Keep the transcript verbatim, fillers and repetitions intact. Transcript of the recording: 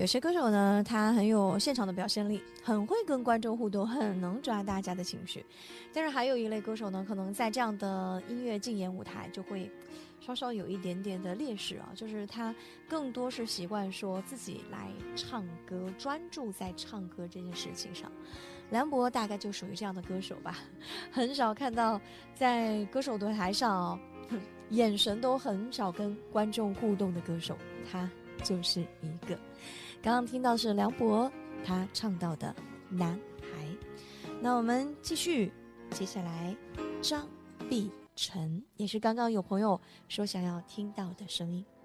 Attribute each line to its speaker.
Speaker 1: 有些歌手呢，他很有现场的表现力，很会跟观众互动，很能抓大家的情绪。但是还有一类歌手呢，可能在这样的音乐竞演舞台就会稍稍有一点点的劣势啊，就是他更多是习惯说自己来唱歌，专注在唱歌这件事情上。梁博大概就属于这样的歌手吧，很少看到在歌手的台上、哦、眼神都很少跟观众互动的歌手，他就是一个。刚刚听到是梁博他唱到的《男孩》，那我们继续，接下来张碧晨也是刚刚有朋友说想要听到的声音。